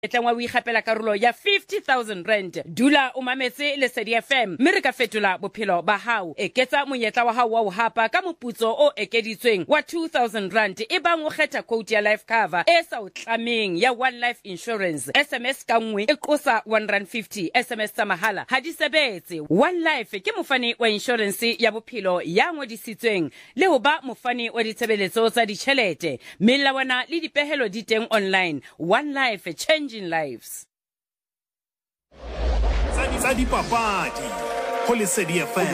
Etlangwa o ikgapela karolo ya 50,000 rand. Dula o mametse Lesedi FM mme re ka fetola bophelo ba hao. Eketsa monyetla wa hao wa ho hapa ka moputso o ekeditsweng wa 2,000 rand ebang o kgetha quote ya life cover e sa o tlameng ya One Life Insurance. SMS ka nngwe e qosa 150. SMS tsa mahala ha di sebetse. One Life ke mofani wa insurance ya bophelo ya ngodisitsweng le ho ba mofani wa ditshebeletso tsa ditjhelete. Melawana le dipehelo di teng online. One Life, changing lives. Sadi papadi ho Lesedi FM.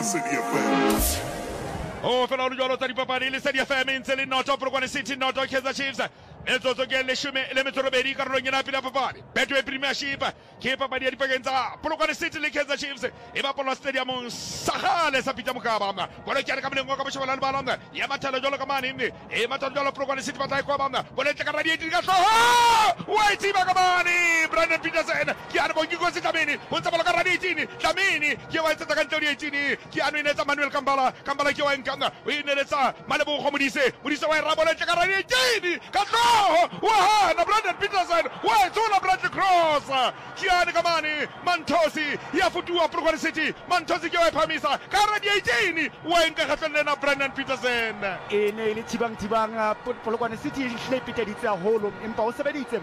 Oh, fela jalo tsa dipapadi Lesedi FM ntse le noto Polokwane City noto Kaizer Chiefs. Metsotso ke leshome le metso robedi karolong ena pele papadi. Betway Premiership ke papadi ya dipakeng tsa Polokwane City le Kaizer Chiefs. E bapalwa stadiumong sa Kgale sa Peter Mokaba. Bolo ke ka mlengo ka bashobala le balona. Ya mathalo jalo ka mane mme. E mathalo jalo Polokwane City batla kwa bana. Bolo ke ka radiating ka hloho. Wait ba ka mane. Brandon Peterson ke ana bongi go se tameni. Ho ntse bolo ka radiating. Tameni ke wa etsa ka ntlo di ke ano ine tsa Manuel Kambala. Kambala ke wa nkanga. O ine tsa Malebo Khomodise. Modise wa rabolo ke ka radiating. Ka Wah, na Brandon Peterson, wah, tuna Brandon Cross, Kiani Kamani, Mantosi, Yafutua Polokwane City, Mantosi Kiwa Pamisa, Karadi 18, Wenga Hafelena Brandon Peterson. Ene ile tibang Polokwane City hlepite ditsa holo empa o sebeditse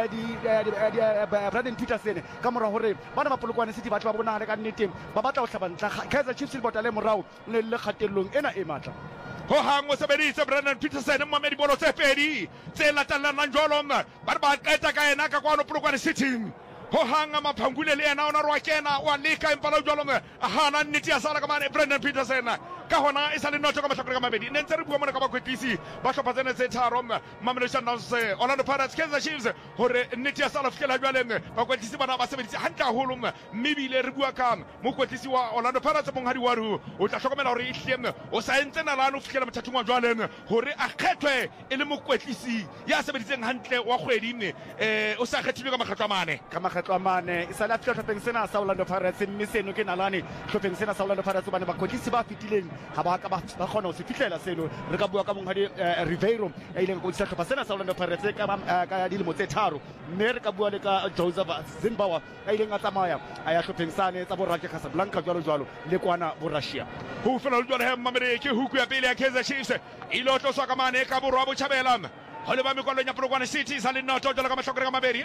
Brandon Peterson ka mora hore bana ba Polokwane City batho ba bona ka nnete ba batla ho hlabantla Kaizer Chiefs le botale morao le kgatellong ena e matla. Ho hango sebeditse Brandon Peterson mmamedi bolo tse pedi tse latellanang jwalo ba ba qeta ka ena ka kwano Polokwane City ho hanga maphangule le ena ona rwa kena wa leka impala jwalo hana nnete ya sala ka mane Brandon Peterson ka hona e sa le noto ka mahlakore ka mabedi ne ntse re bua mona ka bakwetlisi ba hlopha tsena tse tharo Mamelodi Sundowns Orlando Pirates Kaizer Chiefs hore nnete ya sala fihlela jwale bakwetlisi bana ba sebeditse hantle haholo mmebile re bua ka mokwetlisi wa Orlando Pirates Monghadi Waru o tla hlokomela hore ihlem o sa entse nalane o fihlela mothathong wa jwale hore a kgethwe e le mokwetlisi ya sebeditseng hantle wa kgwedi o sa kgethilwe ka makgetlo a mane e sala fihla hlopheng sena sa Orlando Pirates mme seno ke nalane hlopheng sena sa Orlando Pirates bana bakwetlisi ba fitileng ha ba ka ba kgona ho se fihlela seno re ka bua ka Monghadi Ribeiro e ile go hlopha sena sa Orlando Pirates ka dilemo tse tharo mme re ka bua le ka Joseph Zimbabwe e ile nga tsamaya a ya hlopheng sane tsa Borake Casablanca jwalo le kwana bo Russia ho fela jwale he mamere ke huku ya pele ya Kaizer Chiefs ilo tloswa ka mane ka borwa bo Chabela ho le ba mekwalong ya Polokwane City sa le noto jwalo ka mahlokore ka mabedi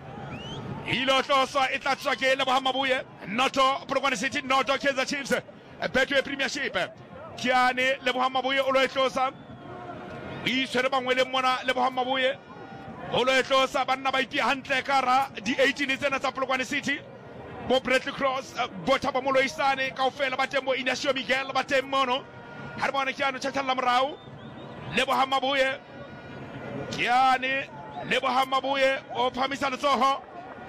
ilo tloswa e tla tswa ke le Bohamabuye noto Polokwane City noto Kaizer Chiefs Betway Premiership Kiane le Bohamabuye o lo etlosa e tshwere bangwe le mona le Bohamabuye o lo etlosa banna ba itia hantle kara di 18 tsena tsa Polokwane City bo Bradley Cross bo Thabo Moloisane kaofela ba tembo Inacio Miguel ba temmono ha re bona Kiane tshela morao le Bohamabuye Kiane le Bohamabuye o phamisa letsoho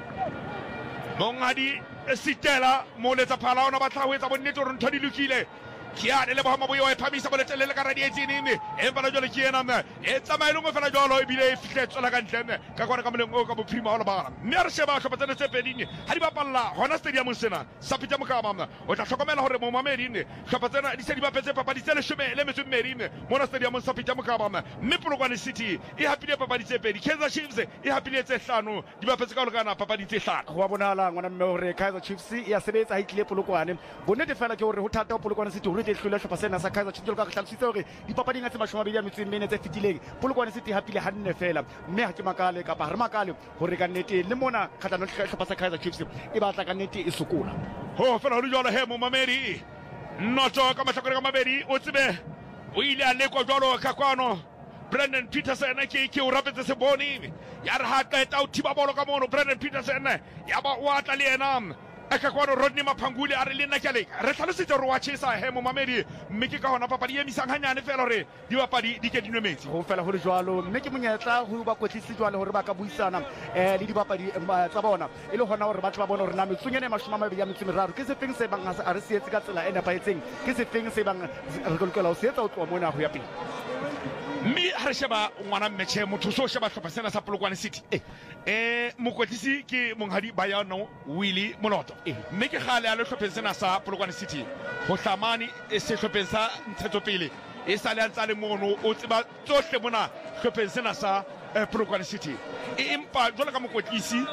Monghadi Sitela mo letsa phala ona ba tla ho etsa bonnete hore ntho di lokile Kiane le Bohamabuye wa phamisa boletele le ka radiating empa la jole ke ena e tsamaile ngo fela jolo e bile e fihletswa la ka ntleng ka kwana ka moleng o ka bophirima hola bana mme re sheba hlopha tsena tse peding ha di bapalla hona stadium sena sa Peter Mokaba o tla hlokomela hore mo mamedi hlopha tsena di se di bapetse papadi tse leshome le metso mmedi mona stadium sa Peter Mokaba mme Polokwane City e hapile papadi tse pedi Kaizer Chiefs e hapile tse hlano di bapetse ka lekana papadi tse hlano ho bonala ngwana mme hore Kaizer Chiefs e ya sebetsa hitlile Polokwane bonnete fela ke hore ho thata Polokwane City re tlhole hlopha sena sa Kaizer Chiefs ka hlalositse hore dipapading tse 20 ya metso mmene tse fitileng Polokwane City hapile hanne fela mme ha ke makale ka ba re makale hore ka nnete le mona khatlano hlopha sa Kaizer Chiefs e batla ka nnete e sokola ho fela ho jwalo he mo mamedi noto ka mahlakore ka mabedi o tsebe o ile a lekwa jwalo ka kwano Brandon Peterson ke o rapetse se boni ya re ha qeta o thiba bolo ka mono Brandon Peterson ya ba o atla le ena aka kwano Rodney Maphangule a re le nna ke le re tlhalositse hore wa chesa he mo mamedi mme ke ka hona papadi e misang hanyane fela hore di bapadi di ke dinwemetse ho fela ho le jwalo mme ke monyetla ho ba kwetlisi jwale hore ba ka buisana le di bapadi tsa bona e le hona hore batho ba bona hore na metsunyane ya 20 ya metso meraro ke se feng se bang a re sietse ka tsela e nepaetseng ke se feng se bang re lokela ho se etsa ho tloha mona ho ya pele mme ha re sheba ngwana mmetjhe motho so sheba hlopha sena sa Polokwane City mokwetlisi ke Monghadi Bayano Willie Moloto mme ke gale a le hlopheng sena sa Polokwane City ho hlamane se hlopheng sa ntshetsopele e sa le antsa le mono o tseba tsohle mona hlopheng sena sa Polokwane City empa jwalo ka mokwetlisi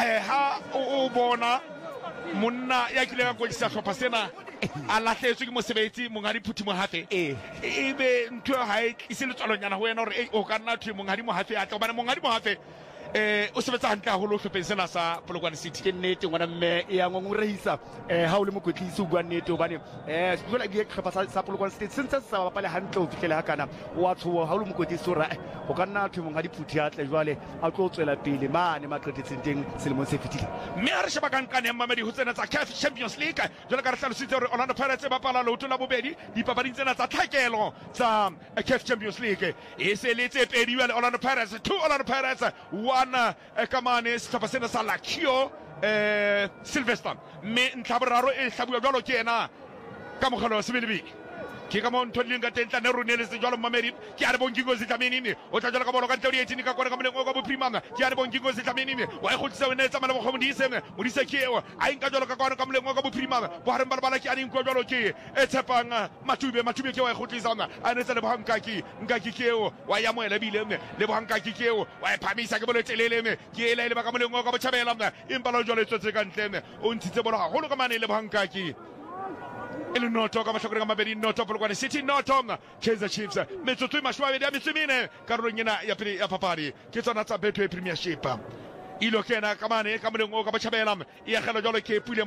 ha o bona monna ya kile ka kodisa hlopha sena a lahletswe ke mosebetsi mongadi phuthi mo hafe ebe ntho ha e tlise letswalonyana ho yena hore o ka nna thwe mongadi mo hafe a tla bana mongadi mo hafe o sebetsa hantle haholo hlopheng sena sa Polokwane City ke nnete ngwana mme ya ngongorehisa ha o le mokwetlisi o bua nnete hobane jwale ke hlopha sa Polokwane City sentse sa bapale hantle ho fihlela hakana wa tshowa ha o le mokwetlisi o ra o ka nna thwe mongadi phuthi a tle jwale a tlo tswela pele mane maqeditseng teng selemong se fetile mme ha re sheba ka nkane ya mamedi ho tsena tsa CAF Champions League jwale ka re hlalositse hore Orlando Pirates ba pala loto la bobedi dipapading tsena tsa tlhakelo tsa CAF Champions League e se le tse pedi jwale Orlando Pirates 2 Orlando Pirates 1 kamane sehlopha sena sa Lakio Silverstone mme ntlha boraro e hlabua jwalo ke ena ka mogalo wa sebelebele ke ka mo ntho linga tentla ne rone le se jwalo mamedi ke a re bongingo se tamenini o tla jwalo ka bolo ka ntlo di etini ka kona ka moleng o ka bophrimanga ke a re bongingo se tamenini wa e khotsa o ne tsa mala go modise modise ke o a inka jwalo ka kona ka moleng o ka bophrimanga bo hare bala ke a ning ko jwalo ke e tshepang matube ke wa e khotlisa a ne tsa le bohankaki nkaki ke o wa ya moela bile le bohankaki ke o wa e phamisa ke bolo telele ke ele le ba ka moleng o ka botjhabela impa lo jwalo tsotse ka ntle o ntshitse bolo haholo ka mane le bohankaki ele noto ka mahlokore ka mabedi noto Polokwane City noto Kaizer Chiefs metsotso e mashwa ya metsemine karolong ena ya pele ya papadi ke tsona tsa Betway Premiership ilo kena ka mane ka moleng o ka botjhabela e ya gela jalo ke Pule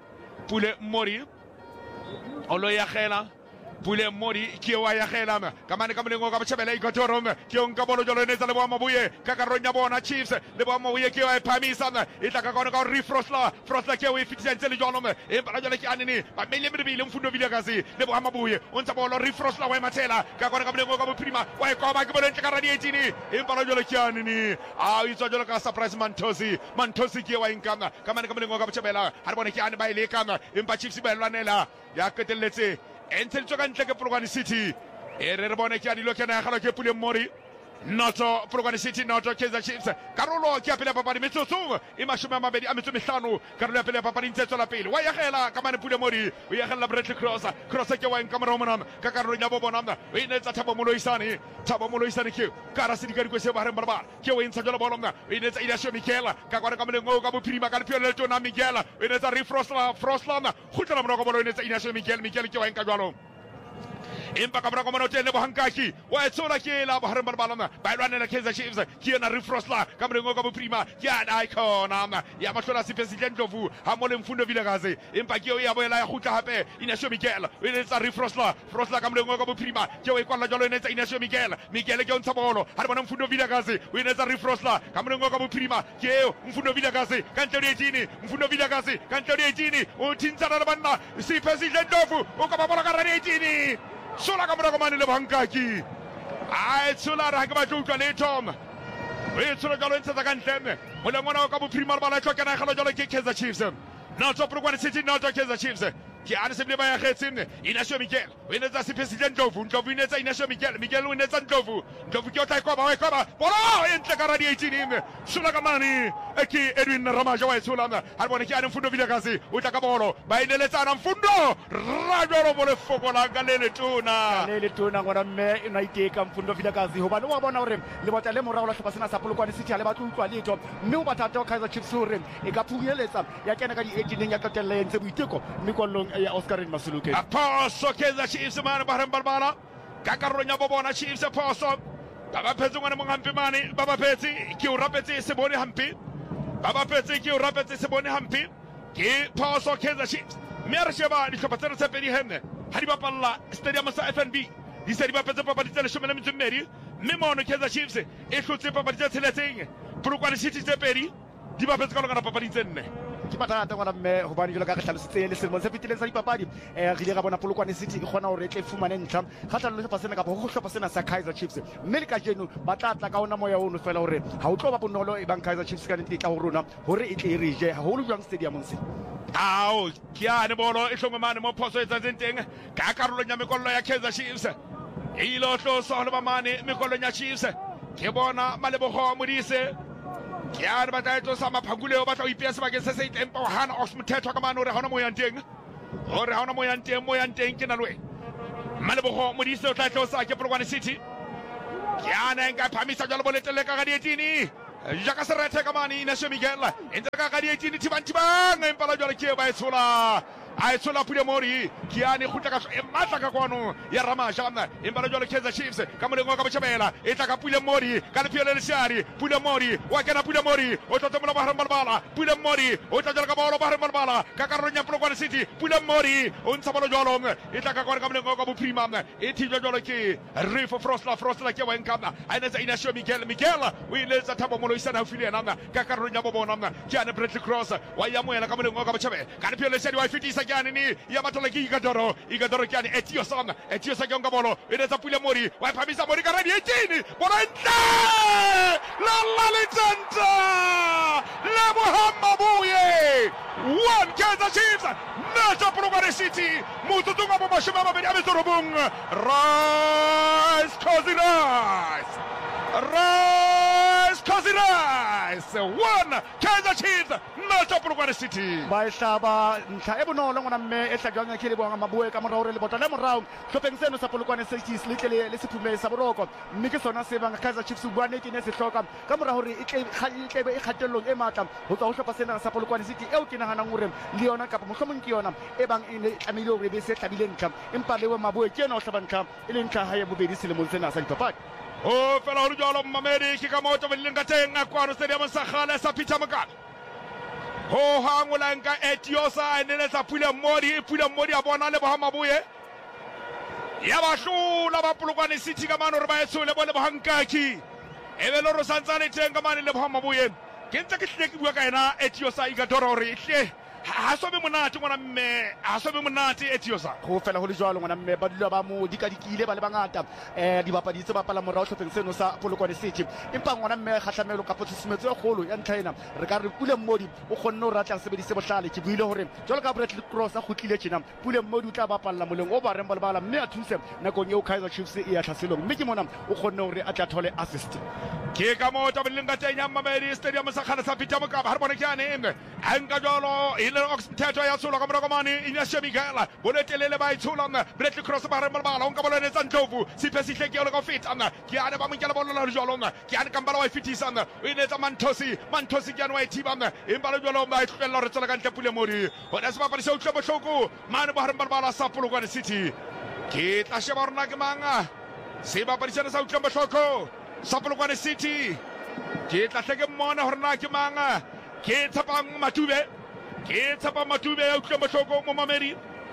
Mori olo ya gela Pule Mori ke wa ya gela ka mane ka moleng o ka botjhabela e Gotoro ke o nka bolo jalo ne tsa le bo mabuye ka karolong ya bona Chiefs le bo mabuye ke wa e phamisa e tla ka kona ka Frosla ke o e fitisa ntse le jalo e bala jalo ke anene ba mele mebile mfundo vile kasi le bo mabuye o ntsa bolo Frosla wa e mathela ka kona ka moleng o ka boprima wa e koba ke bolo ntle ka radi etini e bala jalo ke anene a o itsa jalo ka surprise Mantosi ke wa inkanga ka mane ka moleng o ka botjhabela ha re bone ke ane ba ile kanga empa Chiefs ba lwanela ya ketelletse entle tsoka ntle ke Polokwane City e re bone ke a dilo ke na galo ke Pule Mori noto Polokwane City noto Kaizer Chiefs karolo ke apela papadi metsotso e mashome a mabedi a metso mehlano karolo ya pele papadi ntse tswela pele wa ya gela ka mane Pule Mori o ya gela Bradley Cross ke wa nka mara mona ka karolo ya bobona o ine tsa Thabo Moloisane ke kara se dikari go se ba re barbar ke o intsa jolo bolona o ine tsa Ilasho Mikela ka kwana ka mole ngo ka bophirima ka lepelo le tona Mikela o ine tsa Frosla go tla mona ka bolo o ine tsa Ilasho Mikela ke wa nka jwalo empa ka brako monote le bohankaki wa etsola ke la bohare balbalana ba lwanela Kaizer Chiefs ke na Frosla ka mrengo ka boprima ya icona ya mahlola se president Ndlovu ha mo le Mfundo Vilakazi empa ke o ya boela ya gutla hape Inesho Mikela o ile tsa Frosla ka mrengo ka boprima ke o e kwala jalo ene tsa Inesho Mikela ke o ntsha bolo ha re bona Mfundo Vilakazi o ile tsa Frosla ka mrengo ka boprima ke o Mfundo Vilakazi ka ntlo etini o tintsana le banna se president Ndlovu o ka ba bola ka radi etini sola ka mora komane le bankaki a tsola ra ka ba tlo utlwa le Tom e tsola ka lo ntse ka ntleme mo le ngwana ka bophirima ba la tlhoka na galo jalo ke Kaizer Chiefs na tso Polokwane City na tso Kaizer Chiefs ke a se bile ba ya getseng Inesho Mikela o ine tsa se president Ndlovu ine tsa Inesho Mikela o ine tsa Ndlovu ke o tla kwa ba bolo entle ka radi 18 sola ka mane ke Edwin Ramaja wa tsola ha bona ke a Mfundo Vilakazi o tla ka bolo ba ine le tsana Mfundo rajolo bole fokola ka le tona ngwana mme e na iteka Mfundo Vilakazi hobane wa bona hore le botla le morao la hlopa sena sa Polokwane City le batlo utlwa letho mme o batata Kaizer Chiefs hore e ka phuyeletsa ya kena ka di 18 ya qetelle ntse boiteko mikolong ya Oscar Masuluke aposo Kaizer Chiefs mana ba rembala ka karolo nya bobona Chiefs aposo baba phetse ngwana mongampe mane baba phetse ke o rapetse se bone hampe ke poso Kaizer Chiefs mere sheba di tlhopatsa tsa pedi henne ha di bapalla stadium sa FNB di se di bapetse papadi tsa 12 mme mono Kaizer Chiefs e hlotse papadi tsa tsheletseng Polokwane City tse pedi di bapetse ka lona papadi tse nne ke batata ngwana mme hobane jalo ka re hlalositse le selemo se fitileng sa dipapadi re ile ga bona Polokwane City e khona hore tle fumane ntlha kgatla le hlopa sena ka go hlopa sena sa Kaizer Chiefs mme le ka jeno ba tla ka ona moya ono fela hore ha o tlo ba bonolo e bang Kaizer Chiefs ka ntse tla ho rona hore e tle e re je ha ho lujang stadium se ao ke ane bolo e hlongwe mane mo phoso e tsatseng teng ka karolong ya mekollo ya Kaizer Chiefs e ile tlo so le ba mane mekollong ya Chiefs ke bona Malebogo Modise ke a re batla tlo sa maphanguleo batla o ipea sebakeng se se itempa o hana of mothetho ka mane hore ha ona mo yang teng ke na lwe Malebogo Modise o tla tlo sa ke Polokwane City ke ana nka phamisa jalo boletele ka ga dietini jaka serethe ka mane Inacio Miguel entse ka ka di 18 tibang empa la jwale ke ba e tshola Pule Mori ke ane khutla ka e matla ka kwano ya Ramasha empa la jwale Kaizer Chiefs ka molengo ka botjhabela e tla ka Pule Mori ka le phiole le siari Pule Mori wa kena Pule Mori o tla tsamela ba Harambala Pule Mori o tla jwale ka bolo ba Harambala ka karolo nya Polokwane City Pule Mori o ntsha bolo jwalo e tla ka kwano ka molengo ka bophirima e thijwa jwalo ke Rifo Frostla ke wa enkama a ene tsa Inacio Miguel o ile tsa Thabo Molo isana ufile na ka karolo nya bobona ke ane Bradley Cross wa ya moela ka molengo ka botjhabela ka le phiole siari wa fitisa kyane ni ya matole ke Igadoro kyane Etiosa ke nga bolo ene tsa Pule Mori wa phamisa Mori ka radi 18 borenta la legenda le Mohammabuye one Kaizer Chiefs Nacho Polokwane City mututunga bo mashima mabedi ametorobung Rice one Kaizer Chiefs Nacho Polokwane City ba hlaba ntlha e bonolo ngwana mme e hlajwang ke le boanga Mabuye ka morao re le botla le morao hlopheng seno sa Polokwane City se le sephume sa boroko mme ke sona se bang Kaizer Chiefs bua nete ne se hloka ka morao hore e tlebe e kgatellong e matla ho tswa ho hlopha sena sa Polokwane City eo ke nahanang hore le yona kapa mohlomong ke yona e bang e ne tlamehile hore be se hlabileng ntlha empa le Mabuye ke yena o hlaba ntlha e le ntlha ha ya bobedi selemong sena sa dipapadi o fela ho jwalo Mamedi ke ka motho beleng ka teng a kwano stadium sa Kgale sa Peter Mokaba ho hangola nka Etiosa ene le sa Pule Mori a bona le Mohammabuye ya ba hlola ba Polokwane City ka mano re ba etsole bo le bohankaki e be lo ro santsane teng ka mane le Mohammabuye ke ntse ke hle ke bua ka ena Etiosa Igadoro re hle ha so be monate ngwana mme ha so be monate Etiosa go fela go le jwalo ngwana mme ba dula ba mo dikadikile ba le bangata dibapadi tse ba pala morao hlopheng seno sa Polokwane City empa ngwana mme kgahlamelo ka potsusumetso e kgolo ya ntlhaena re ka re Pule Modi o kgonne ho ratla sebedise bohlale ke buile hore jwalo ka Bradley Cross a khutlile tjena Pule Modi o tla bapalla moleng o ba reng balabala mme a thuse nakong eo Kaizer Chiefs e ya tlhaselong mme ke mona o kgonne hore a tla thole assist ke ka mo tabeleng ka teng ya Mamedi stadium sa Kgale sa Peter Mokaba ha re bona ke ane enka jwalo ile Oxentetho ya tshola ka morao ka mane Inacio Miguel boletelele ba itshola Bradley Cross ba re balabala o nka bolo ne tsa Ndlovu siphe sihle ke le ka feta ke ane ba monkela bolo la jwalo ke ane kambala wa fitisa o ile tsa Mantosi ke ane wa ithiba empa le jwalo ba itlhela re tsela ka ntle Pule Mori ho na se ba padisa utlwa bohloko mane ba re balabala sa Polokwane City ke tla sheba rona ke manga se ba padisa sa utlwa bohloko sa Polokwane City ke tla hleke mmona hore na ke manga ke tshapang Matube ya utlwa bohloko mo Mamedi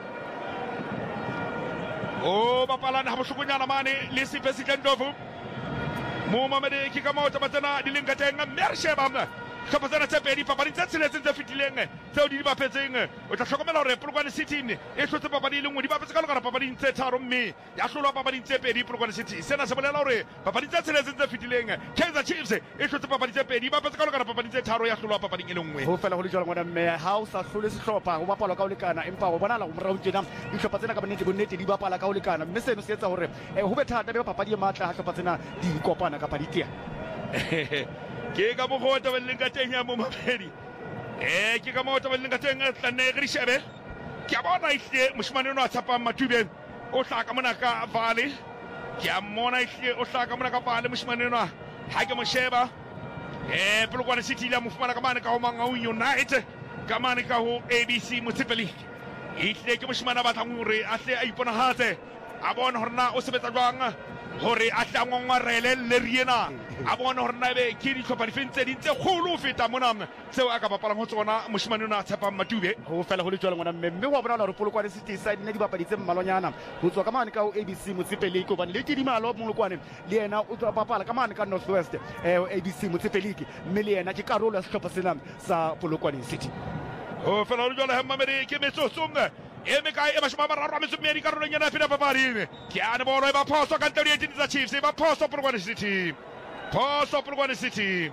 o bapalana ha bohlokonyana mane le siphe sihle Ndlovu mo Mamedi ke ka motho ba tsena di leng ka teng mme sheba hlopha tsena tse pedi papadi tse tsheletseng tse fitileng tseo di bapetseng o tla hlokomela hore Polokwane City e hlotse papadi le nngwe di bapetse ka lekana papading tse tharo mme ya hlolwa papading tse pedi Polokwane City sena se bolela hore papadi tse tsheletseng tse fitileng Kaizer Chiefs e hlotse papadi tse pedi ba bapetse ka lekana papading tse tharo ya hlolwa papading e le nngwe ho fela ho le jwalo ngwana mme ha o sa hlole sehlopha ho bapalwa ka ho lekana empa ho bonala ho morao tjena dihlopha tsena ka bonnete di bapala ka ho lekana mme seno se etsa hore ho be thata be papadi e matla ha hlopha tsena di kopana kapa di tia ke ka mo go tabeleng ka teng ya mo Mamedi ke ka mo tabeleng ka teng tla ne re shebe ke a bona ile moshimane no a tshapa Matube o hla ka mona ka Vale ke a mona ile o hla ka mona ka Vale moshimane no ha ke mo sheba Polokwane City la mo fumana ka mane ka ho Mangaung United ka mane ka ho ABC Municipal ile ke moshimane ba tlang hore a hle a iponahatse a bona hore na o sebetsa jwang hore a tla ngongwarele le riena a bona hore na be ke dihlopha difentse di ntse kgolo ho feta mona tseo a ka bapalang ho tsona moshimane ona a tshepang Matube ho fela ho le jwalo ngwana mme wa bona hore Polokwane City side ne di bapaditse mmalonyana ho tswa ka mane ka ABC Municipal League hobane le ke dimalo Polokwane le yena o tswa bapala ka mane ka Northwest ABC Municipal League mme le yena ke karolo ya sehlopha sena sa Polokwane City ho fela ho le jwalo ha Mamedi ke metsotsong eme kae e mashoma mararo a metso mmedi karolong yana pina papading ke ane bolo e ba phoso ka ntle di tsa Chiefs e ba phoso Polokwane City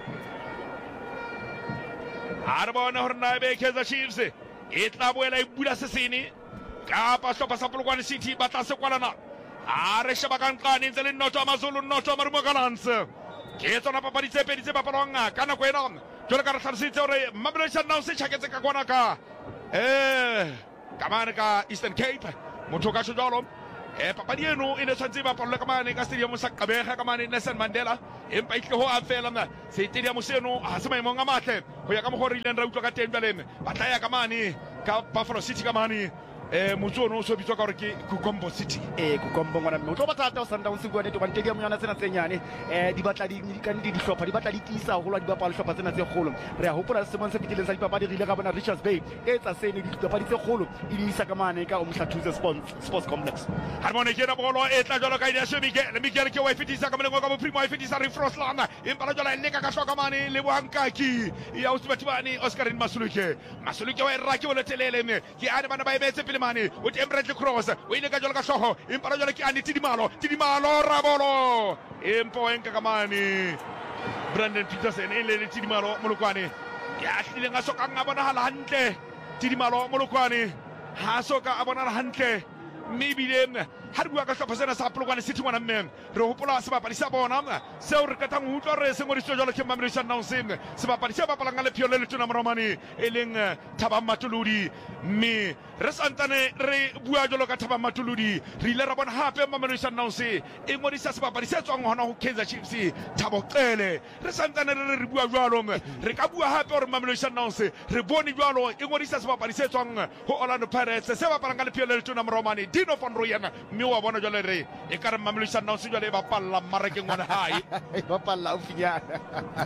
a re bona hore na be Kaizer Chiefs e tla boela e bula sesene ka pa sehlopha sa Polokwane City ba tla se kwalana a re sheba ka nqane ntse le Nnoto a Mazulu Nnoto a Marumo Gallants ke tsona papadi tse pedi tse bapalwang ka nako ena jwale ka re hlalositse hore Mamelodi Sundowns se tjhaketse ka kwana ka ka mane ka Eastern Cape motho ka jwalo papadi eno e ne tshwantse ba palla ka mane ka stadium sa Gqeberha ka mane Nelson Mandela empa itle ho a fela mna stadium seno ha se maemong a matle ho ya ka mo gore ile ra utlwa ka teng jwaleng ba tla ya ka mane ka Buffalo City ka mane motsono o so bitswa ka gore ke Kukombo City Kukombo ngwana mme o tlo batla o Sundowns go ne tobane stadium yana tsena tse nyane di batla di hlopha di batla di tisa ho la di bapala hlopha tsena tse kgolo re a hopola semong se fitileng sa dipapadi re ile ka bona Richards Bay e tsa sene di dipapadi tse kgolo e di isa ka mane ka Umhlathuze Sports Complex harmone ke na bolo e tla jalo ka ina se Miguel ke wa fitisa ka molengo ka bo primo wa fitisa re Frostland empa la jalo le ka hloka mane le bohankaki ya Usibatibani Oscarin Masuluke wa iraki o le telele me ke ane bana ba ebetse pele mane o tembretse cross o ile ka jalo ka hloho empa la jalo ke ane tidimalo ra bolo empo enka ka mane Brandon Peterson le tidimalo molokwane ya hlile nga soka nga bona hala hantle tidimalo molokwane ha soka a bona hantle maybe then har bua ka hlopha sena sa Polokwane City ngwana mme re hopola sebapadi sa bona seo re katang ho utlwa re se ngodiso jalo ke Mamelodi Sundowns sebapadi se bapalang le Phiole le Tuna Moromane e leng Thaba Matuludi mme re santane re bua jalo ka Thaba Matuludi re ile ra bona hape Mamelodi Sundowns e ngodisa sebapadi se tswang hona ho Kaizer Chiefs Thabo Qele re santane re bua jalo re ka bua hape hore Mamelodi Sundowns re bone jalo e ngodisa sebapadi se tswang ho Orlando Pirates se bapalang le Phiole le Tuna Moromane Dino van Rooyen wa bona jalo re e ka re Mamelodi Sundowns jalo e bapalla marakeng ngwana hae e bapalla o finyana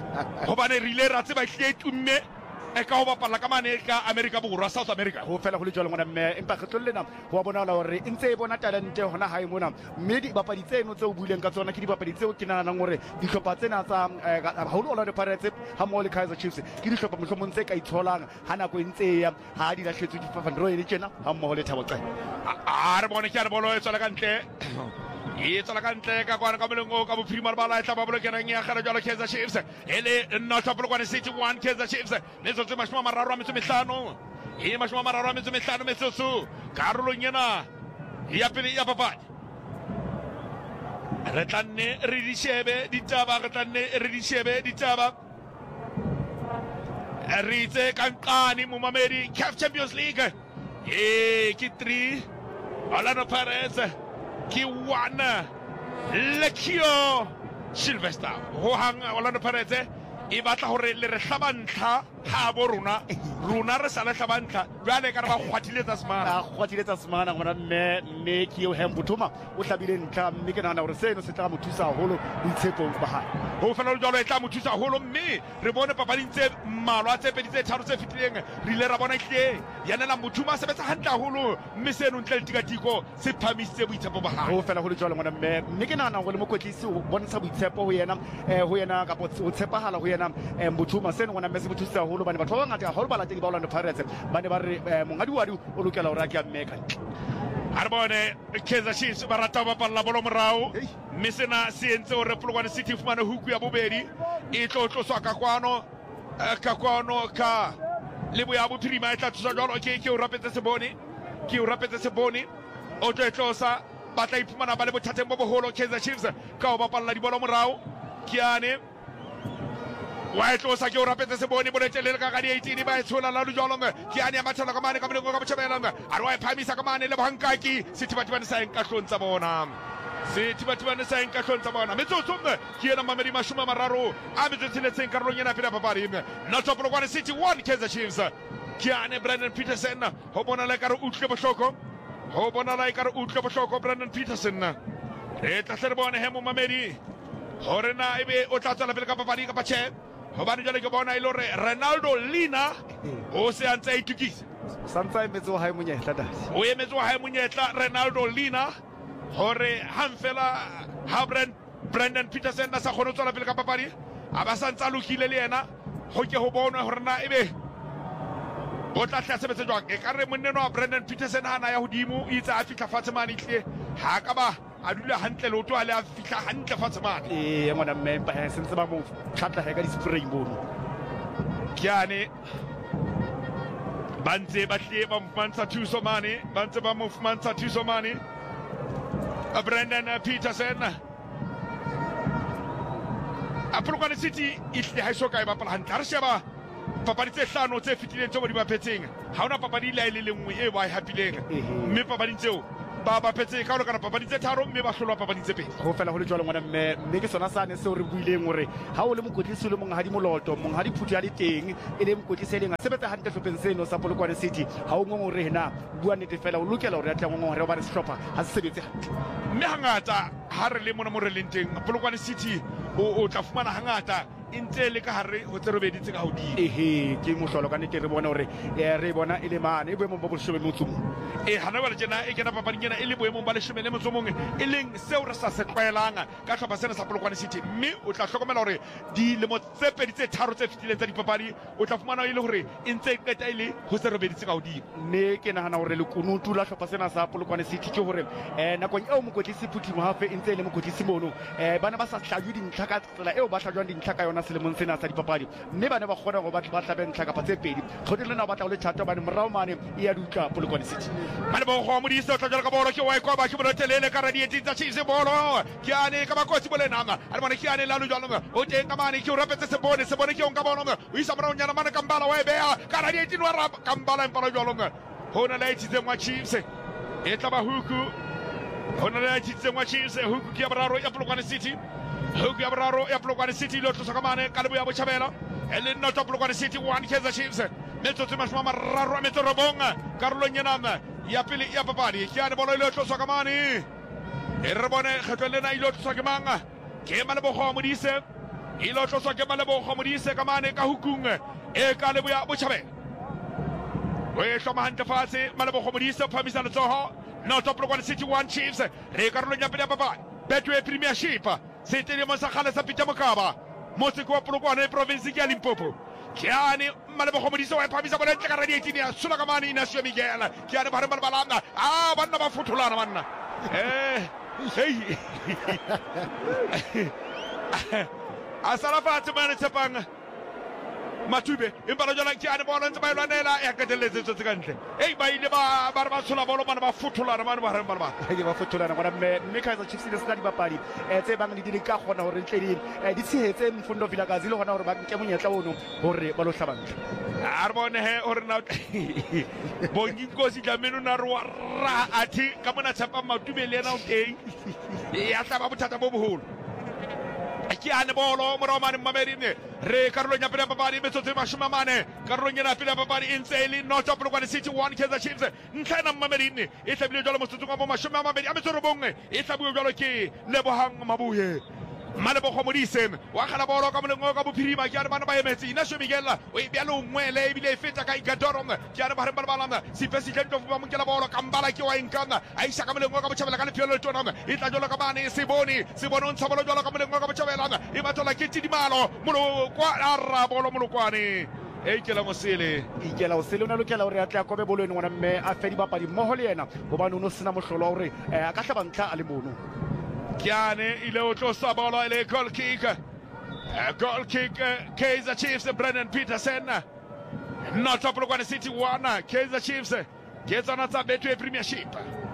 hobane re ile ra tseba hle tumme e ka ho bapalla ka mane ka America borwa South America ho fela go le jalo ngwana mme empa re tlollena ho bona hore e ntse e bona talente hona hae mona mme di bapadi tseno tse o buileng ka tsona ke di bapadi tseo ke nana hore dihlopha tsena tsa haholo Orlando Pirates ha mo le Kaizer Chiefs ke dihlopha mohlomong tse ka itsholang ha nako e ntse ya ha di lahletswe di Van Rooyen tjena ha mo le Thabo Qele re bone ke re bolo e tsala ka ntle e tsala ka ntle ka kwana ka molengo ka bophirima ba la tla ba bolokenang ya gare jalo Kaizer Chiefs ele nna tla Polokwane City 1 Kaizer Chiefs metsotso mashoma mararo a metso mehlano mashoma mararo a metso mehlano metsotso karolong ena ya pele ya papadi re tlanne re di shebe ditaba re itse kankani momamedi CAF Champions League ke 3 Orlando Pirates ke 1 Lekio Sylvester ho hanga Orlando Pirates e batla hore le re hlabantlha ha bo rona re sala hlabantlha jwale ka re ba kgwathiletsa semana ngwana mme ke yo Hembuthuma o hlabile ntla mme ke nana hore seno se tla mo thusa haholo boitshepong ba hae ho fela jalo e tla mo thusa haholo mme re bone papading tse malwa tse pedi tse tharo tse fitileng re ile ra bona hle yanela Mbuthuma sebetsa hantle haholo mme seno ntle le tikatiko se phamisitse boitshepo ba hae ho fela go le jalo ngwana mme ke nana hore le mokwetlisi o bontsha boitshepo ho yena ka o tshepahala ho yena Mbuthuma seno ngwana mme se bothusa haholo bane batho ba bangata haholo ba latedi ba Orlando Pirates bane ba re mongadiwadi o lokela hore a ke a mmeka ha bone Kaizer Chiefs ba rata ba palla bolo morao mme sena se entse hore Polokwane City fumana huku ya bobedi e tlotloswa ka kwano ka lebo ya bophirima e tla thusa jalo ke o rapetse sebone o tlo tlosa ba tla iphumana ba le bothateng bo boholo Kaizer Chiefs ka o bapalla di bolo morao kiane wa tlosa ke o rapetse sebone bo letelele ka di 18 ba tshola la jalo ke ane mathela ka mane ka molengo ka botjhabela a rwa phamisa ka mane le bohankaki Sithibatibane sa enka hlontsa bona metsotso ke ena Mamedi mashome mararo a metsotsheletseng karolong ena pele papadi not Polokwane City 1 Kaizer Chiefs ke ane Brandon Peterson ho bona le ka re utlwe bohloko Brandon Peterson e tla hle re bone hemo Mamedi hore na ebe o tla tsala pele ka papadi ka patche hobane jale ke bona ile hore Ronaldo Lina o se antse itukisa santsa emetso hae monyetla Ronaldo Lina hore hanfela ha Brandon Peterson na sa khone tsala pele ka papadi a ba santsa lokile le yena ho ke ho bona hore na ebe o tla tla sebetsa jwang e ka re monneno wa Brandon Peterson hana ya hodimo itse a fitla fatshe mane tle ha ka ba a dula hantle lo twa le a fitla hantle fatshe mane ngwana mme ba ha sentse ba mo tlhatla ka di spray bono kiane bantse ba tle ba mfantsha thuso mane Brandon Peterson a Polokwane City itle ha isoka e bapala hantle a re sheba papadi tse hlano tse fitileng tse mo di bapetseng ha ona papadi ile le lengwe e ba e hapileng mme papadi tseo ba bapetse ka kana papadi tse tharo mme ba hlolwa papadi tse pedi go fela go le jwalo ngwana mme ke sona sane seo re buileng gore ha o le mokotlisi le monghadi moloto monghadi phuthi ya le teng e le mokotlisi e leng a sebetsa hantle hlopheng seno sa Polokwane City ha o ngongore na bua nnete fela o lokela hore a tla ngongore ba re sehlopha ha se sebetse hantle mme hangata ha re le mona mo re leng teng Polokwane City o tla fumana hangata inte le ka hare ho tserobedi tse ka hodimo ke mohlolo ka nnete re bona hore re bona e le mane e boemong ba boleshome motsomong hana ba le tjena e kena papading ena e le boemong ba leshome le motsomong e leng seo re sa se tlwaelang ka hlopha sena sa Polokwane City mme o tla hlokomela hore dilemo tse pedi tse tharo tse fetileng tsa dipapadi o tla fumana e le hore e ntse e qeta ile ho tserobedi tse ka hodimo mme ke nahana hore lekunutu la hlopha sena sa Polokwane City ke hore nakong eo mokotlisi Phuthi Mohafe e ntse le mokotlisi mono bana ba sa hlajwe dintlha ka tsela eo ba hlajwang dintlha ka yona selemong sena sa dipapadi mme bana ba kgona go ba hlabe ntlha kapa tse pedi kgotse lena ba tla go le thata bane morao mane e ya dutla Polokwane City mane ba go modisa o tla jala ka bolo ke wa ikoba ke bona telele ka radietsi tsa Chiefs bolo ke ane ka bakotsi bolenanga a bona ke ane la lujalo o teng ka mane ke o rapetse se bone ke o nka bolo o isa mara nyana mana kambala wa bea ka radietsi no rap kambala empala jalo hona la itse mwa Chiefs e tla ba huku hona la itse mwa Chiefs huku ke abraro ya Polokwane City huku ya abraro ya Polokwane City lo tlosa ka mane ka lebo ya Bochabela ele no to Polokwane City 1 Kaizer Chiefs metso tse mashoma mararo a metso robonga karolong yenana ya pele ya papadi ke ane bolo ile tloswa ka mane e re bone kgetlo lena ile tloswa ke manga ke Malebogo Modise ile tloswa ke Malebogo Modise ka mane ka hukung e ka lebo ya Bochabela o e hloma hantle fatshe Malebogo Modise phamisa letsoho no to Polokwane City 1 Chiefs re karolong ya pele ya papadi Betway Premiership setele mo sa kgale sa Peter Mokaba motse ko Polokwane province ke ya Limpopo Kiani Malebogo Modise wa phamisa bola ntle ka radietsi ya sula ka mane Inacio Miguel kiani ba re balanga banna ba futhulana banna asala fatse mane tshepang Matube impala jona kiani bona ntse ba ilwanela ya keteletse tse ka ntle ba ile ba ba tshola bolo bana ba futhulana mane ba re ba ba futhulana bona mme Kaizer Chiefs le sena dipapadi tse bang di di ka gona hore ntle di tshehetse Mfundo Vilakazi le gona hore ba nke monyetla ono hore ba lo hlabantla a re bone he hore na bongi nkosi jameno na ra athi ka mona tsapa Matube le ena o teng ya tla ba bothata bo boholo ke ane bolo moromane Mamerine re karolong ya pele ya papadi metso tse mashome mane karolong ya pele ya papadi e ntse e le North Polokwane City 1 Kaizer Chiefs ntlha ena Mamerine e tlabile jwalo motsotsong wa bo mashome a mabedi a metso robongwe e tlabuwe jwalo ke Lebohang Mabuye Malebogo Modise wa kgala bolo ka molengo ka bophirima ke ane bana ba emetse Inacio Miguel o e bjalo ngwele e bile e feta ka Ikadorong ke ane ba re balana sipesi tlo ba mokela bolo ka mbala ke wa inkana a isa ka molengo ka Bochabela ka lephelo le tona e tla jwalo ka bane se bone o ntsha bolo jwalo ka molengo ka Bochabela e batla ke Tidimalo molo kwa arra bolo Molokwane e ke la mosele ikela o sele o na lokela hore a tla kobe bolweni ngwana mme a fedi bapadi mmoho le yena hobane o no sena mohlolo hore a ka hlaba ntla a le mono Kiane ile o tlosa bolo ile goal kick Kaizer Chiefs Brendan Peterson North Polokwane City 1 Kaizer Chiefs ke tsona tsa Betway Premiership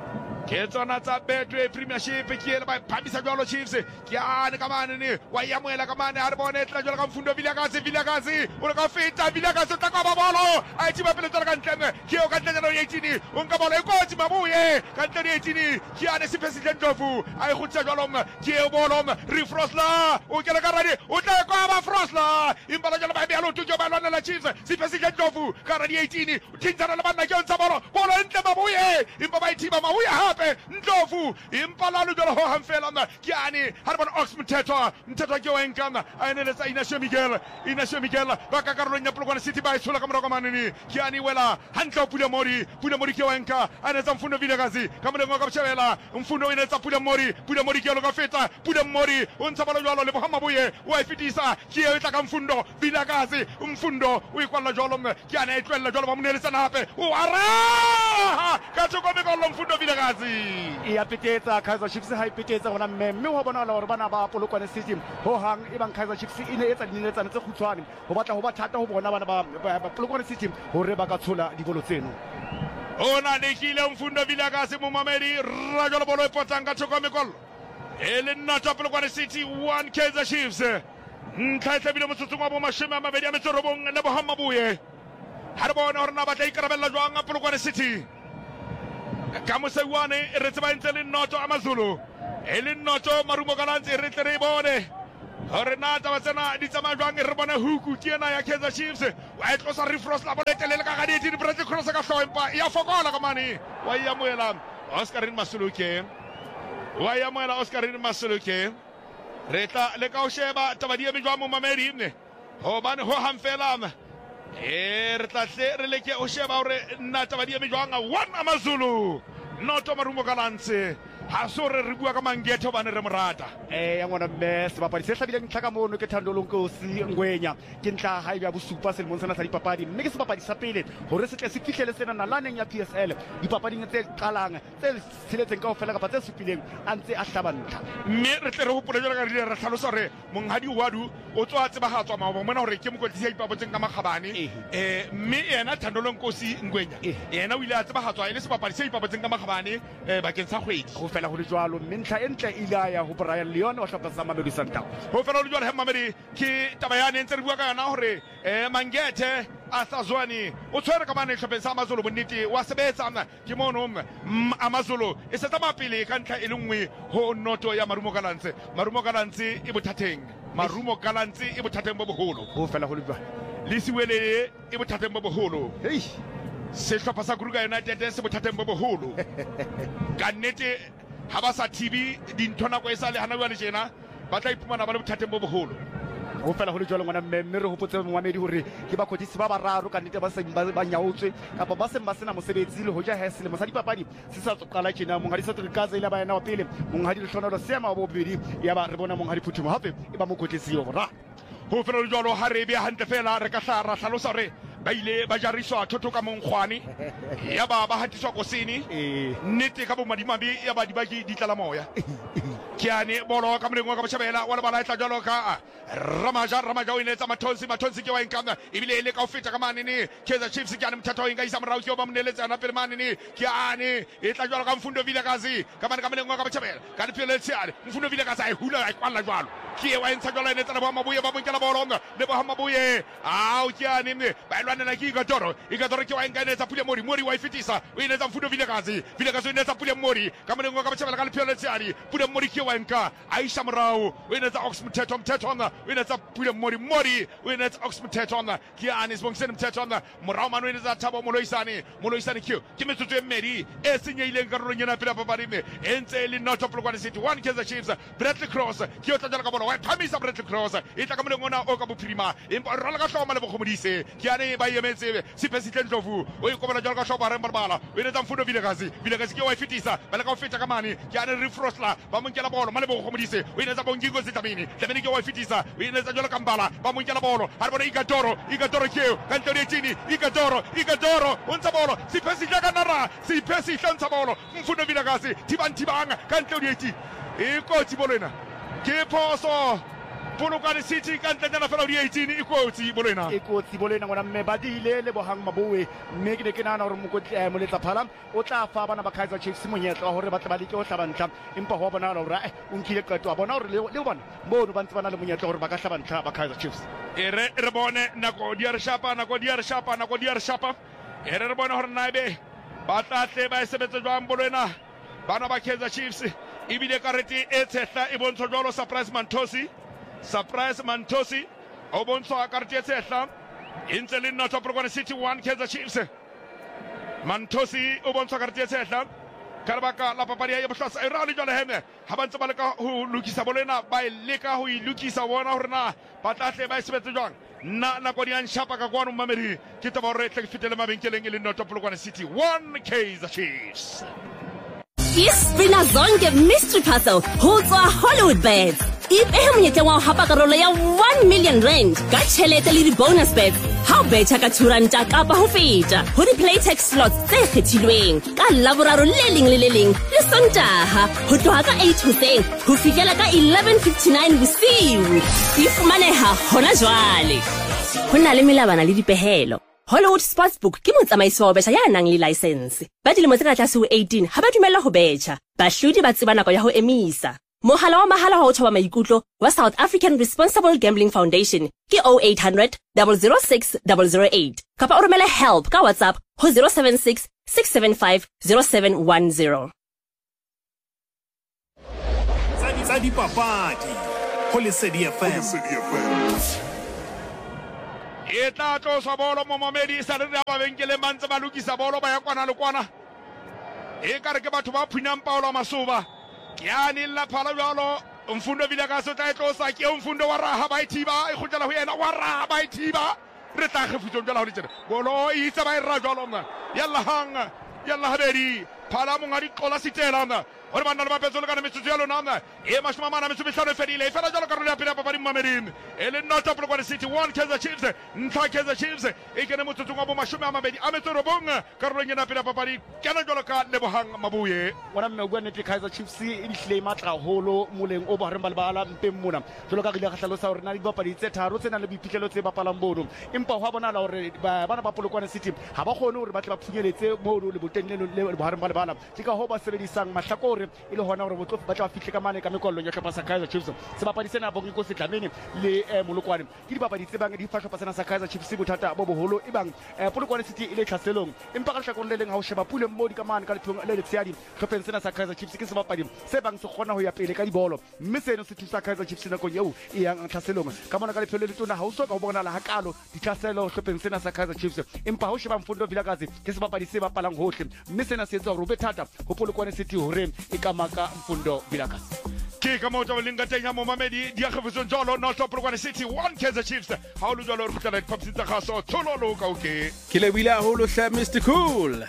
ke ele ba phamisa jwalo Chiefs ke ane ka mane ne wa ya moela ka mane a re bone tla jwalo ka Mfundo Vilakazi o re ka feta Vilakazi tla ka ba bolo a itse ba pele tsela ka ntleng ke o ka ntleng ya 18 o nka bolo e kotsi Mabuye ka ntleng ya 18 ke ane se President Ndlovu a e gutsa jwalong ke o bolong re Frosla o kela ka radi o tla ka ba Frosla imbala jwalo ba belo tujo ba lwana la Chiefs se President Ndlovu ka radi 18 tintsana le banna ke ntsa bolo ntle Mabuye imba ba ithiba Mabuye hape Ndlovu impala lo jwalo ho hamfela ke ane ha re bona Ox Mthetho ke wa enkana a eneletsa Inacio Miguel ba ka karolong ya Polokwane City ba itshola ka morako manene ke ane wela hantle Pula Mori ke wa enka a netsa Mfundo Vilakazi ka molengo ka Bochabela Mfundo e netsa Pula Mori ke lo ka feta Pula Mori o ntsha balo jwalo le Mabuye wa e fetisa ke e tla ka Mfundo Vilakazi Mfundo o ikwalla jwalo ke ane e tlwella jwalo ba moneletsa hape o ara ka tsoko me ka lo Mfundo Vilakazi ya petetsa Kaizer Chiefs ha ipetetsa gona mme ho bona hore bana ba Polokwane City ho hang e bang Kaizer Chiefs e ne etsa dineletsana tse khutshwane ho batla ho ba thata ho bona bana ba Polokwane City hore ba ka tshola dibolo tseno ona lekile Mfundo Vilakazi mo mamedi ra jwalo bolo e potang ka tsoko me kollo ele North Polokwane City 1 Kaizer Chiefs ntlha tlabile motsotsong wa bo mashome a mabedi a metso robong Lebohang Mabuye ha re bona hore na ba tla ikarabella jwang Polokwane City ka mosewane re tseba ntse le nnoto AmaZulu e le nnoto Marumo Gallants re tle re bone hore na taba tsena di tsamaya jwang re bona huku ke ena ya Kaizer Chiefs wa e tlosa refrost la boletelele ka ga di Brazil cross ka hloempa ya fokola ka mane wa ya moela Oscarin Masuluke wa ya moela Oscarin Masuluke re tla le ka o sheba taba di jwa mo mamedi ho bane ho hamfela re tla tle re leke o sheba hore nna taba di jwang one AmaZulu noto Marumo Gallants ha so re bua ka Mangetho bane re morata ya ngwana mme sebapadi se hlabileng tlhaka mono ke Thandolo Nkosi Ngwenya ke ntla ha ya bosupa selemong sena sa dipapadi mme ke sebapadi sa pele hore se tle se fihlele sena nalaneng ya PSL dipapading tse qalang tse tshiletseng kaofela kapa tse supileng a ntse a hlabantla mme re tle re hopole jwale ka re hlalosa hore monghadi Wadu o tswa tsebahatswa maoba mona hore ke mokotlisi ya ipapotseng ka Makgabane mme yena Thandolo Nkosi Ngwenya yena o ile a tsebahatswa ile sebapadi se ipapotseng ka Makgabane bakeng sa kgwedi fela ho le jwalo mentlha entle ilaya ho Brian Leon wa hlopha sa Mamelodi Sundowns ho fela ho le jwalo Mamedi ke taba yane ntse re bua ka yona hore Mangethe a Sazwani o tshwere ka mane hlopheng sa AmaZulu bonnete wa sebetsa ke mono AmaZulu e setsa mapele ka ntlha e le nngwe ho noto ya Marumo Gallants e bothateng Marumo Gallants e bothateng bo boholo ho fela ho le jwalo le siwele e bothateng bo boholo sehlopha sa Kruger United se bothateng bo boholo ka nnete ha ba sa TV dintho nako e sa le hana jwale tjena ba tla iphumana ba le bothateng bo boholo ho fela ho le jwalo ngwana mme re hopotse moamedi hore ke ba kgodisi ba bararo ka nnete ba se ba nyautswe kapa ba se ba sena mosebetsi le ho ja hesele mo sa dipapadi se sa tsokala tjena monghadi sa Trikaza ile ba yena wa pele monghadi le hlonolo sema wa bobedi ya ba re bona monghadi Phuthumo hape e ba mokgodisi ho ra ho fela le jwalo ha re be hantle fela re ka hlara hlalosa hore ba ile ba jariswa thotho ka Monkgwane ya ba hatiswa Kosini nnete ka bo madimabe ya ba dibaki di tlala moya ke ane bolo ka moleng wa ka Boshabela wa bala etla jalo ka Ramaja o inetsa Mathonsi ke wa inkana ebile ile ka o feta ka manene Kaizer Chiefs ke ane mthatha o inga isa morao ke ba moneletse ana pele manene ke ane etla jalo ka Mfundo Vilakazi ka mane ka moleng wa ka Boshabela ka diphele tsiane Mfundo Vilakazi ai hula ai kwala jalo ke wa intsa jalo inetsa ba Mabuye ba bonkela bolo le ba Mabuye ke ane ba lwanela ke Igatoro ke wa inga inetsa Pule Mori wa ifitisa o inetsa Mfundo Vilakazi o inetsa Pule Mori ka moleng wa ka Boshabela ka diphele tsiane Pule Mori ke wa inka Aisha morao o inetsa Ox Mthetho o inetsa Pule Mori o inetsa Ox Mthetho ke ane Sibongiseni Mthetho morao mano o inetsa Thabo Moloisane ke metsotso e mmedi e senyeileng ka rorong yena pela papadi e ntse le North Polokwane City 1 Kaizer Chiefs Bradley Cross ke o tla jala ka bola wa phamisa Bradley Cross e tla ka moleng ona o ka bophirima empa rala ka hloma le bokgomodise ke ane ba emetse Sipesihle Ndlovu o ikobela jala ka hloba re mbala o inetsa Mfundo Vilakazi ke wa ifitisa ba le ka o feta ka mane ke ane Refrostla ba monkela bolo male bokgomodise o inetsa Bongingo Zitamini ke wa ifitisa o inetsa jala ka Mbala ba monkela bolo ha re bona Igatoro keo ka ntlo le tini Igatoro o ntsa bolo Sipesihle ka nara Sipesihle ntsa bolo Mfundo Vilakazi tibang ka ntlo le tini e kotsi bolena ke phoso Polokwane City ka ntle tsena fela di 18 ikotsi bolena ngwana mme ba dile le bohang Maboe mme ke ne ke nana hore moletsa phala o tla fa bana ba Kaizer Chiefs monyetla hore ba tla ba leke ho hlabantla empa ho bona hore o nkile qeto a bona hore le bona bono ba ntse bana le monyetla hore ba ka hlabantla ba Kaizer Chiefs re bone nako di re shapa re bone hore naebe ba tla tle ba sebetsa jwang bolena bana ba Kaizer Chiefs ibile karete e tshehla e bontsho jwalo Surprise Mantosi o bontsho karete e tshehla e ntse le North Polokwane City 1 Kaizer Chiefs Mantosi o bontsho karete e tshehla ka lebaka la papadi ya bohlasa e rale jwale heme ha ba ntse ba leka ho lokisa bolena ba leka ho ilukisa bona hore na ba tla tle ba sebetse jwang nako di anshapa ka kwano Mamedi ke taba hore tle fitele mabenkeleng e le North Polokwane City 1 Kaizer Chiefs Ispina zonke mystery puzzle ho tswa Hollywood Bets. Ipehe monyetla wa hapa karolo ya 1 million rand ka tjhelete le di-bonus bets ha o betjha ka turanta kapa ho feta ho di-playtech slots tse kgethilweng ka Laboraro le leng le Sontaha ho tloha ka 8 hoseng ho fihlela ka 11:59 bosiu. Di fumaneha hona jwale. Ho na le melabana le dipehelo. Hollywood Sportsbook ke motsamaiso wa betjha ya nang le license. Ba dilemo tse ka tlase ho 18 ha ba dumella ho betjha. Bahlodi ba tseba nako ya ho emisa. Mohala wa mahala wa ho tjhaba maikutlo wa South African Responsible Gambling Foundation ke 0800 006 008 kapa o romele help ka WhatsApp ho 076 675 0710. Tsa dipapadi ho Lesedi FM. E tla tloswa bolo mo momedi sa re ba benkele mantse ba lokisa bolo ba ya kwana le kwana. E ka re ke batho ba phunang Paulo Masuba. Ke ani la phala jalo Mfundo Vilakazi tla tlosa ke Mfundo wa Raha ba ithiba e khutlela ho yena wa Raha ba ithiba. Re tla khefutso jalo ho ditjena. Bolo e itsa ba e ra jalo mna. Yalla hang yalla habedi phala mo ngadi qola sitela mna. Ore bana ba petso le kana metsotso ya lona mna. E mashoma mana metso mehlano e fedile. E fela jalo karolo ya pele ya papadi Mamelodi. E le not up Polokwane City 1 Kaizer Chiefs. Ntha Kaizer Chiefs e kene motsotso wa bo mashome a mabedi a metso robong karolo ya pele ya papadi. Kana jalo ka Lebohang Mabuye. Wona mme bua nete Kaizer Chiefs e dihlile matla holo moleng o ba re balbala mpeng mona jolo ka gile ga hlalosa hore na di bapadi tse tharo tsena le boiphihlelo tse bapalang bono empa ho bona la hore bana ba Polokwane City ha ba kgone hore ba tle ba phunyeletse mo le boteng le ba re balbala ke ka ho ba sebedisang mahlakore ile hona hore botsofe ba tla fihle ka mane ka mekollo ya hlopha sa Kaizer Chiefs se bapadi sena bo ngiko se tlamene le Molokwane ke di bapadi tse bang di fa hlopha sena sa Kaizer Chiefs bothata bo boholo e bang Polokwane City ile tlhaselong empa ka hlakore le leng ha o sheba pule mo di ka mane ka lethong le letseadi hlopha sena sa Kaizer Chiefs ke se bapadi se bang se kgona ho ya pele ka dibolo mme seno se thusa Kaizer Chiefs na kong eo e yang tlhaselong ka mona ka lephelo le tona ha o soka ho bona la hakalo di tlhaselo hlopha sena sa Kaizer Chiefs empa ho sheba Mfundo Vilakazi ke se bapadi se bapalang hohle mme sena se etsa hore be thata ho Polokwane City hore e ka maka Mfundo Vilakazi ke ka mo tsa linga teng ya mo Mamedi di akgefutso jalo no stop Polokwane City 1 Kaizer Chiefs ha o lo jalo re khutla dipapadi tsa gaso thololo ka okay ke lebile a holo hla Mr Cool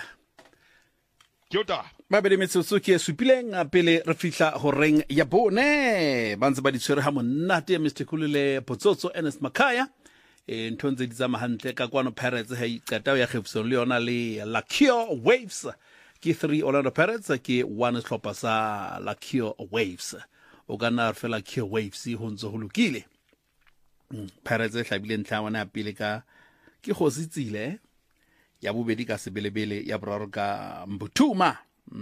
Kyota Mabedi metsotso ke supileng pele re fihla horeng ya bone ba ntse ba di tshwere ha monate ya Mr Cool le Potsotso Ernest Makaya nthonze di tsama hantle ka kwano Pirates ha iqata ya khefutso le yona le Lakio Waves ke 3 Orlando Pirates ke 1 hlopha sa Lakio Waves o kana fela Lakio Waves ho ntse ho lokile Pirates e hlabile ntlhawana ya pele ka ke Khositsile ya bobedi ka sebelebele ya boraro ka Mbuthuma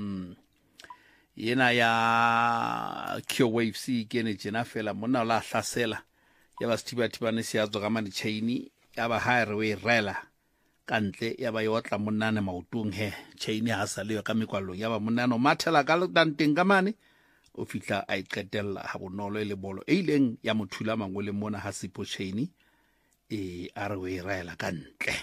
yena ya Lakio Waves ke ne jena fela monna la hlasela ya ba stibane se ya tsoga mane chaini ya ba highway rela kantle ya ba yotla monane mautong he chaini ha sa le ka mekwalo ya ba monano mathela ka lenteng ka mane o fitla a iqetella ha bonolo le bolo e ileng ya mothula mangwe le mona ha sipo chaini a re we rela kantle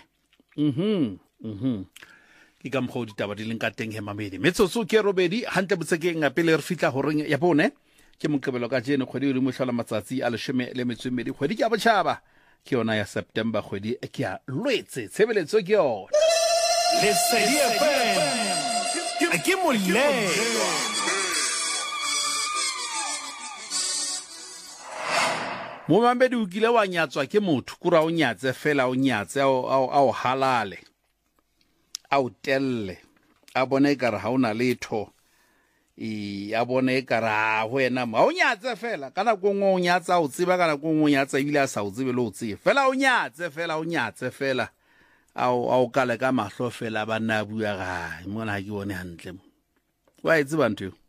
ke ka mgo ditaba di leng ka teng he Mamedi metsotso ke robedi hantle botsekeng a pele re fitla ho reng ya bone ke mokebelo ka jene kgwedi le mohlola matsatsi a leshome le metsomedi kgwedi ke a botjhaba ke yona ya September kgwedi e ke a lwetse tshebeletso ke yona Lesedi FM ke moleng mo Mamedi o kile wa nyatswa ke motho kura o nyatse fela o nyatse a halale a o telle a bone ka re ha ona letho a bone ka ra wena ma o nyatse fela kana go ngo nyatsa o tsiba kana go ngo nyatsa ibile a sa o tsibe le o tsie fela o nyatse fela a o kale ka mahlo fela ba na bua ga mona ha ke bone hantle wa itse bantu